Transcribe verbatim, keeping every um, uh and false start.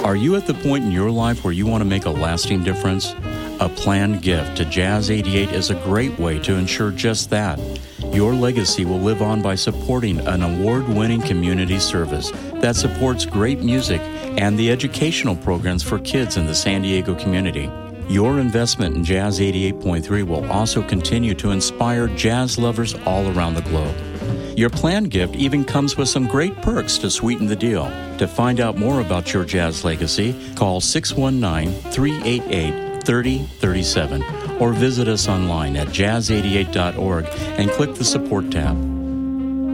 Are you at the point in your life where you want to make a lasting difference? A planned gift to Jazz eighty-eight is a great way to ensure just that. Your legacy will live on by supporting an award-winning community service that supports great music and the educational programs for kids in the San Diego community. Your investment in Jazz eighty-eight point three will also continue to inspire jazz lovers all around the globe. Your planned gift even comes with some great perks to sweeten the deal. To find out more about your jazz legacy, call six one nine, three eight eight, three oh three seven or visit us online at jazz eighty-eight dot org and click the support tab.